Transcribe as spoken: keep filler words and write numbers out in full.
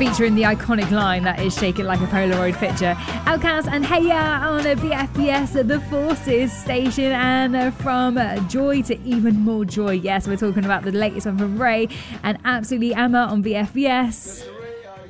featuring the iconic line that is Shake It Like a Polaroid Picture. Outkast and Hey Ya on a B F B S, The Forces station, and uh, from uh, Joy to Even More Joy. Yes, we're talking about the latest one from Ray and Absolutely Emma on B F B S.